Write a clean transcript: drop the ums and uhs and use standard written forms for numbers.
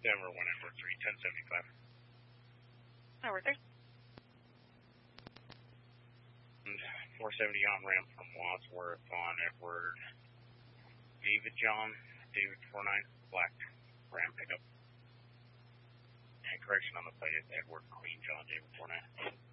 Denver 1 Edward 3, 1075. Edward 3. And 470 on ramp from Wadsworth on Edward. David John, David 49, black ram pickup. And correction on the plate is Edward Queen John, David 49.